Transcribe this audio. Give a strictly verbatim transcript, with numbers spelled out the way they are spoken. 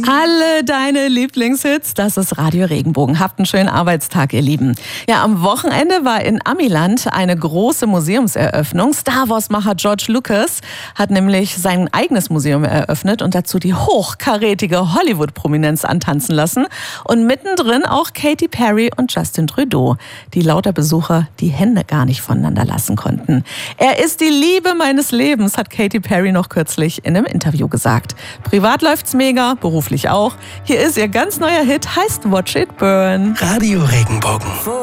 Alle deine Lieblingshits, das ist Radio Regenbogen. Habt einen schönen Arbeitstag, ihr Lieben. Ja, am Wochenende war in Amiland eine große Museumseröffnung. Star Wars-Macher George Lucas hat nämlich sein eigenes Museum eröffnet und dazu die hochkarätige Hollywood-Prominenz antanzen lassen. Und mittendrin auch Katy Perry und Justin Trudeau, die lauter Besucher die Hände gar nicht voneinander lassen konnten. Er ist die Liebe meines Lebens, hat Katy Perry noch kürzlich in einem Interview gesagt. Privat läuft's mega, beruflich auch. Hier ist ihr ganz neuer Hit, heißt Watch It Burn. Radio Regenbogen.